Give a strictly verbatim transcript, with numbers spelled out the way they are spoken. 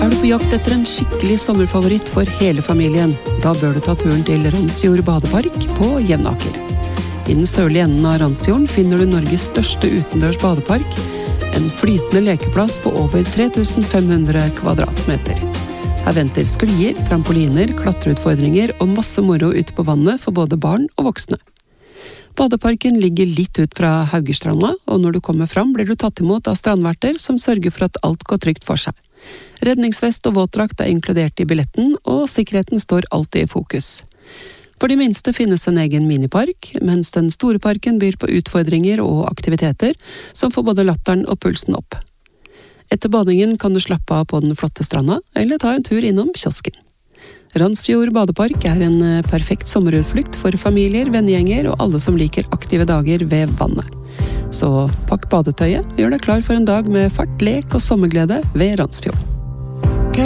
Er du på jakt etter en skikkelig sommerfavoritt for hele familien, da bør du ta turen til Randsfjord badepark på Jevnaker. I den sørlige enden av Randsfjorden finner du Norges største utendørs badepark, en flytende lekeplass på over tre tusen fem hundre kvadratmeter. Her venter sklier, trampoliner, klatreutfordringer og masse moro ute på vannet for både barn og voksne. Badeparken ligger litt ut fra Haugerstranda, og når du kommer fram blir du tatt imot av strandverter som sørger for at alt går trygt for seg. Redningsvest og våtdrakt er inkludert i billetten, og sikkerheten står alltid i fokus. For de minste finnes en egen minipark, mens den store parken byr på utfordringer og aktiviteter som får både latteren og pulsen opp. Etter badingen kan du slappe av på den flotte stranda, eller ta en tur innom kiosken. Randsfjord badepark er en perfekt sommerutflukt for familier, vennegjenger og alle som liker aktive dager ved vannet. Så pakk badetøyet, gjør deg klar for en dag med fart, lek og sommerglede ved Randsfjord.